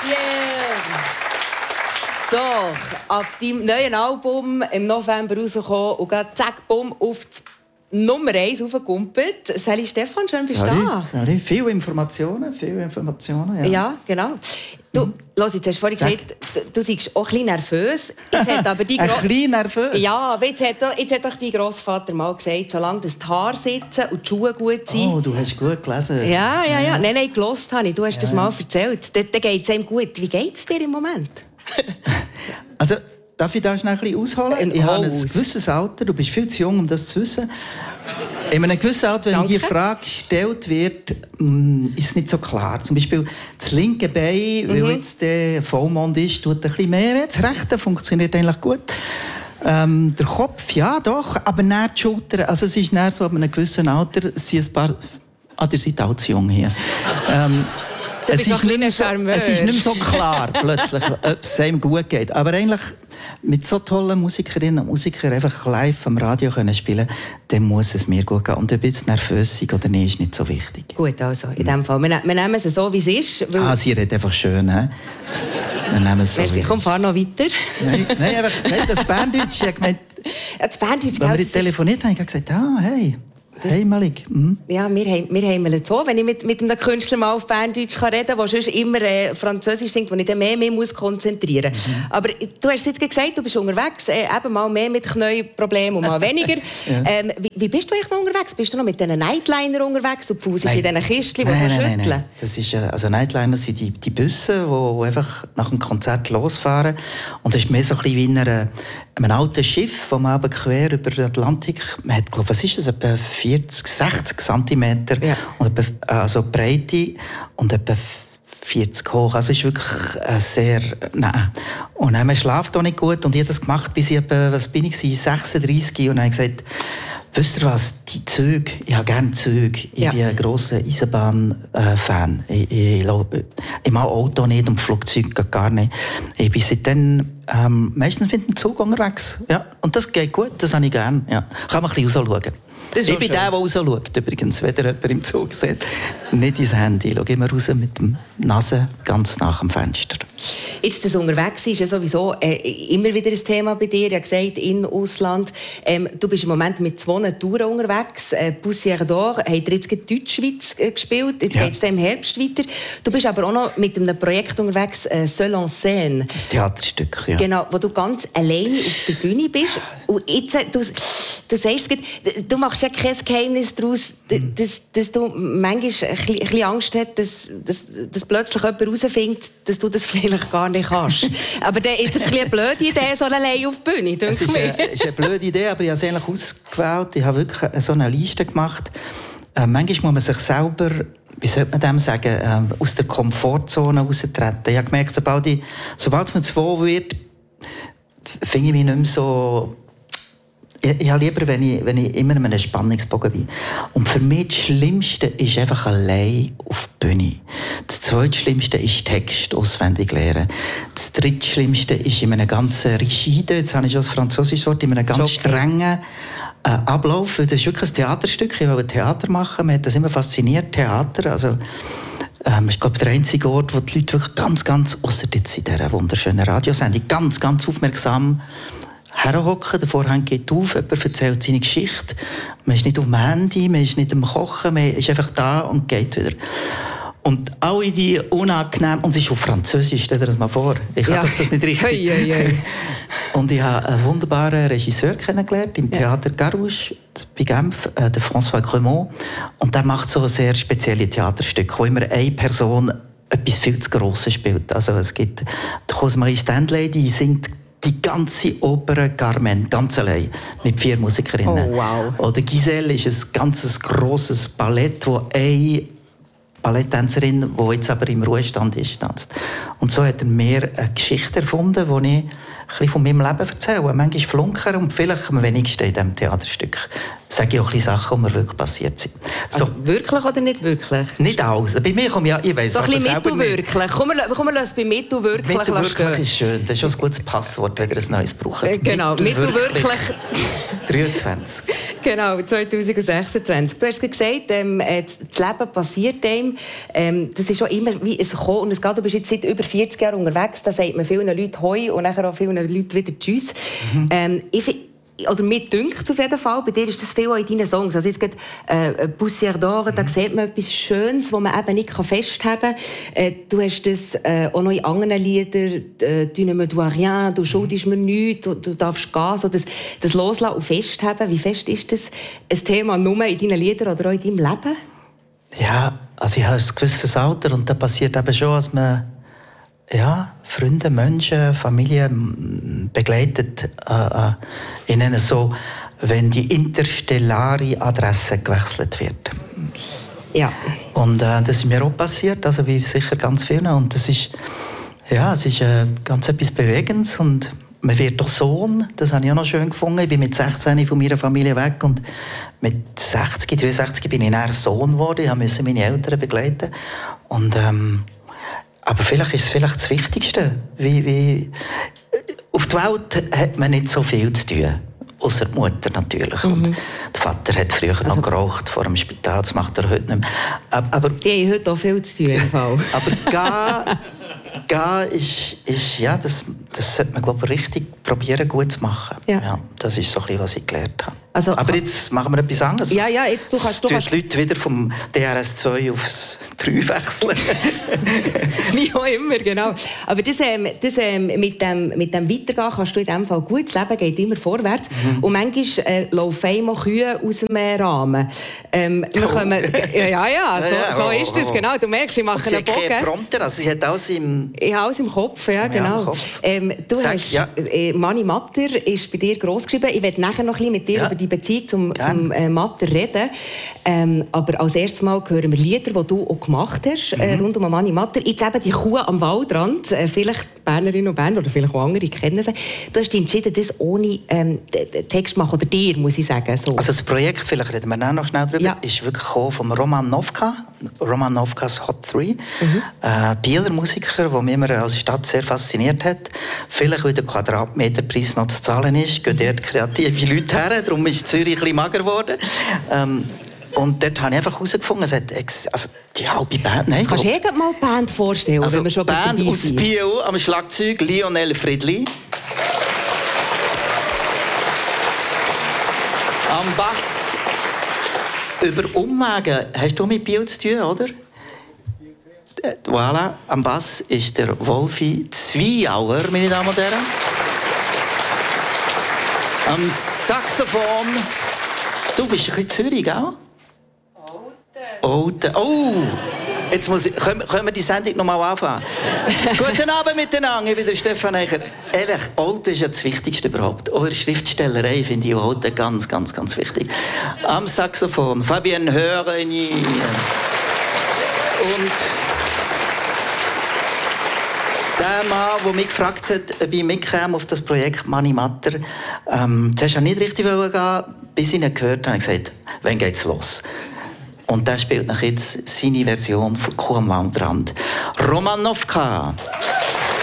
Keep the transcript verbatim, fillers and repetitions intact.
So, ab deinem neuen Album im November rausgekommen und gerade zack, bumm, auf die Nummer eins aufgekumpelt. Sally Stephan, schön bist du da. Sally, viele Informationen, viele Informationen, ja. Ja, genau. Du, Mhm. los, jetzt hast du vorhin Sag. gesagt, du, du seist auch ein bisschen nervös. Jetzt hat aber die Ein Gro- bisschen nervös? Ja, aber jetzt hat, doch- jetzt hat doch dein Grossvater mal gesagt, solange das die Haare sitzen und die Schuhe gut sind. Oh, du hast gut gelesen. Ja, ja, ja. Nein, nein, gelost habe ich. Du hast Ja. das mal erzählt. Dann, dann geht es einem gut. Wie geht es dir im Moment? Also, darf ich da schnell ein bisschen ausholen? Ähm, Ich habe ein aus. gewisses Alter, du bist viel zu jung, um das zu wissen. In einem gewissen Alter, wenn Danke. die Frage gestellt wird, mh, ist es nicht so klar. Zum Beispiel das linke Bein, Mhm. weil jetzt der Vollmond ist, tut ein bisschen mehr weh. Das rechte funktioniert eigentlich gut. Ähm, der Kopf, ja doch, aber nicht die Schulter. Also es ist nicht so, ab einem gewissen Alter sind ein paar... Ah, ihr seid auch zu jung hier. ähm, Du es bist noch ist, nicht mehr ein so, Charmeur. es ist nicht mehr so klar, plötzlich, ob es einem gut geht. Aber eigentlich, mit so tollen Musikerinnen und Musikern einfach live am Radio können spielen, dann muss es mir gut gehen. Und ob ich jetzt nervös bin oder nicht, ist nicht so wichtig. Gut, also, in dem Fall. Wir, ne- wir nehmen es so, wie es ist. Weil Ah, sie redet einfach schön, hä? Wir nehmen es so. Merci, wie- komm, fahr noch weiter. Nein, nein, einfach, nein, das Berndeutsch, ich habe gemeint, Ja, das Berndeutsch, wenn gell, wir das ist- telefoniert haben, habe ich gesagt, ah, hey, hey Malik. Mhm. Ja, wir haben, wir haben es so, wenn ich mit, mit einem Künstler mal auf Berndeutsch kann reden kann, der sonst immer äh, Französisch singt, wo ich dann mehr, mehr muss konzentrieren muss. Mhm. Aber du hast jetzt gesagt, du bist unterwegs, äh, eben mal mehr mit Knieproblemen und mal weniger. ähm, wie, wie bist du eigentlich noch unterwegs? Bist du noch mit diesen Nightliner unterwegs und Fuß in diesen Kistchen, die so nein, nein, schütteln? nein. Das ist, äh, also Nightliner sind die, die Busse, die einfach nach dem Konzert losfahren. Und das ist mehr so ein bisschen wie in einer, einem alten Schiff, das man aber quer über den Atlantik, man hat, glaub, was ist das, etwa vierzig, sechzig Zentimeter Ja. und etwa, also Breite und etwa vierzig hoch. Also es ist wirklich äh, sehr, nein. Und äh, man schläft auch nicht gut und ich habe das gemacht, bis ich etwa, was bin ich, sechsunddreissig und dann habe ich gesagt, wisst ihr was, die Züge, ich habe gerne Züge. Ich Ja. bin ein grosser Eisenbahn-Fan. Ich, ich, ich, ich mag Auto nicht und Flugzeug gar nicht. Ich bin seitdem ähm, meistens mit dem Zug unterwegs. Ja. Und das geht gut, das habe ich gerne. Ja. Kann man ein bisschen rausschauen. Das ist Ich auch bin schön. der, der rausschaut, übrigens, wenn ihr jemand im Zug seht. Nicht ins Handy. Schau immer raus mit der Nase ganz nach dem Fenster. Jetzt das Unterwegssein ist ja sowieso äh, immer wieder ein Thema bei dir. Ich habe gesagt, in Ausland. Ähm, du bist im Moment mit zwei Touren unterwegs. Äh, Poussière d'Or hat jetzt gerade Deutschschweiz äh, gespielt. Jetzt Ja. geht es im Herbst weiter. Du bist aber auch noch mit einem Projekt unterwegs, äh, Seul en Scène. Das Theaterstück, ja. Genau, wo du ganz alleine auf der Bühne bist. Und jetzt, äh, du, du sagst gerade, du machst ja kein Geheimnis daraus, Mhm. dass, dass du manchmal ein bisschen, ein bisschen Angst hast, dass, dass, dass plötzlich jemand herausfindet, dass du das vielleicht gar nicht kannst. Aber dann ist das ein bisschen eine blöde Idee, so alleine auf der Bühne, Es denke ist, ich. eine, ist eine blöde Idee, aber ich habe es eigentlich ausgewählt. Ich habe wirklich so eine Liste gemacht. Äh, manchmal muss man sich selber, wie sollte man dem sagen, äh, aus der Komfortzone raustreten. Ich habe gemerkt, sobald, ich, sobald es mir zu wohl wird, finde ich mich nicht mehr so... Ich, ich habe lieber, wenn ich, wenn ich immer in einem Spannungsbogen bin. Und für mich das Schlimmste ist einfach allein auf der Bühne. Das Zweitschlimmste ist Text auswendig lernen. Das Drittschlimmste ist in einem ganz rigiden, jetzt habe ich schon das französische Wort, in einem ganz Okay. strengen äh, Ablauf. Das ist wirklich ein Theaterstück. Ich wollte Theater machen. Mir hat das immer fasziniert, Theater. Also, ähm, ich glaube, der einzige Ort, wo die Leute wirklich ganz, ganz, ausser jetzt in dieser wunderschönen Radiosendung, ganz, ganz aufmerksam herhocken, der Vorhang geht auf, jemand erzählt seine Geschichte. Man ist nicht auf dem Handy, man ist nicht am Kochen, man ist einfach da und geht wieder. Und alle die unangenehm, und es ist auf Französisch, stell dir das mal vor. Ich Ja. kann doch das nicht richtig. Hei, hei, hei. Und ich habe einen wunderbaren Regisseur kennengelernt im Ja. Theater Garouche bei Genf, äh, der François Cremont. Und der macht so sehr spezielle Theaterstücke, wo immer eine Person etwas viel zu Grosses spielt. Also es gibt die Rosemarie Stanley, die singt die ganze Oper Carmen, ganz allein, mit vier Musikerinnen. Oh, wow. Oder Giselle ist ein ganzes grosses Ballett, wo eine Balletttänzerin, die jetzt aber im Ruhestand ist, tanzt. Und so hat er mir eine Geschichte erfunden, die ich ein bisschen von meinem Leben erzähle. Manchmal Flunker und vielleicht am wenigsten in diesem Theaterstück. Sage ich auch ein bisschen Sachen, die mir wirklich passiert sind. So, Also, wirklich oder nicht wirklich? nicht alles. Bei mir kommt ja, ich weiss So ein aber bisschen selber nicht. mittelwirklich. Komm, wir, komm, wir lassen es bei mittelwirklich Mittelwirklich stehen. ist schön. Das ist schon ein gutes Passwort, wenn ihr ein neues braucht. Äh, Genau, mittelwirklich. dreiundzwanzig. Genau, zwanzig sechsundzwanzig. Du hast gesagt, ähm, das Leben passiert einem. Ähm, das ist auch immer wie es kommt und es geht. Du bist jetzt seit über vierzig Jahren unterwegs. Da sagt man vielen Leuten Hoi und nachher auch vielen Leuten wieder Tschüss. Mhm. Ähm, ich, oder mir dünkt auf jeden Fall, bei dir ist das viel auch in deinen Songs. Also jetzt gerade äh, «Poussière d'Or», mhm. da sieht man etwas Schönes, das man eben nicht festhalten kann. Äh, du hast das äh, auch noch in anderen Liedern, äh, «Tu ne me dois rien», «Du schuldest mir nichts», du, du darfst gehen, so das, das Loslassen und Festhalten. Wie fest ist das ein Thema nur in deinen Liedern oder auch in deinem Leben? Ja, also ich habe ein gewisses Alter und da passiert eben schon, dass man ja, Freunde, Menschen, Familie begleitet äh, äh, ihnen so, wenn die interstellare Adresse gewechselt wird. Ja. Und äh, das ist mir auch passiert, also wie sicher ganz vielen. Und das ist, ja, es ist äh, ganz etwas Bewegendes und man wird doch Sohn, das habe ich auch noch schön gefunden. Ich bin mit sechzehn von meiner Familie weg und mit sechzig, dreiundsechzig bin ich dann Sohn geworden. Ich musste meine Eltern begleiten. Und, ähm, aber vielleicht ist es vielleicht das Wichtigste. Wie, wie, auf der Welt hat man nicht so viel zu tun. Außer die Mutter natürlich. Mhm. Und der Vater hat früher also, noch geraucht vor dem Spital, das macht er heute nicht mehr. Aber, die haben heute auch viel zu tun. Im Fall. Aber gehen, gehen ist, ist, ja, das, das sollte man glaube ich, richtig probieren, gut zu machen. Ja. Ja, das ist so ein bisschen, was ich gelernt habe. Also, aber jetzt machen wir etwas anderes. Ja, ja, jetzt du kannst, du kannst... die Leute wieder vom D R S zwei aufs drei wechseln. Wie auch immer, genau. Aber das, ähm, das, ähm, mit, dem, mit dem Weitergehen kannst du in diesem Fall gut. Das Leben geht immer vorwärts. Mhm. Und manchmal äh, laufen einmal Kühe aus dem Rahmen. Ähm, wir kommen, ja, ja, ja, so, ja, so ist das, genau. Du merkst, ich mache einen Bogen. Sie hat Prompter, also sie hat alles im... Ich habe alles im Kopf, ja, genau. Ja, Kopf. Ähm, du Sag, hast... Ja. Äh, Mani Matter ist bei dir gross geschrieben. Ich werde nachher noch ein bisschen mit dir ja. über die Beziehung zum, zum äh, Matter reden. Ähm, aber als erstes Mal hören wir Lieder, die du auch gemacht hast, mhm. äh, rund um Mani Matter. Jetzt eben die Kuh am Waldrand. Äh, vielleicht Bernerinnen und Berner oder vielleicht auch andere kennen sie. Du hast dich entschieden, das ohne ähm, Text machen. Oder dir, muss ich sagen. So. Also das Projekt, vielleicht reden wir noch schnell drüber, ja. ist wirklich vom Roman Novka. Roman Novkas Hot drei. Mhm. Äh, Bieler Musiker, der mich immer als Stadt sehr fasziniert hat. Vielleicht, weil der Quadratmeterpreis noch zu zahlen ist, gehen dort kreative Leute her. Darum ist Zürich ein bisschen mager geworden. Ähm, und dort habe ich einfach herausgefunden, also die halbe Band... Nein, kannst du dir mal die Band vorstellen, also wenn wir schon Band aus Biel am Schlagzeug, Lionel Friedli. Am Bass über Umwege. Hast du mit Biel zu tun, oder? Voilà, am Bass ist der Wolfi Zwiauer, meine Damen und Herren. Am Saxophon. Du bist ein bisschen Zürich, gell? Olten. Oh! Jetzt muss ich, können, können wir die Sendung noch mal anfangen? Guten Abend miteinander, ich bin der Stefan Eicher. Ehrlich, Olten ist ja das Wichtigste überhaupt. Eure Schriftstellerei finde ich Olten ganz, ganz, ganz wichtig. Am Saxophon Fabienne Höreni. Und der Mann, der mich gefragt hat, ob ich mitkäme auf das Projekt Mani Matter, ähm, zuerst wollte ich nicht richtig gehen, bis ich ihn gehört habe, habe ich gesagt, wann geht's los? Und der spielt nach jetzt seine Version von Kuh am Waldrand. Roman Novka.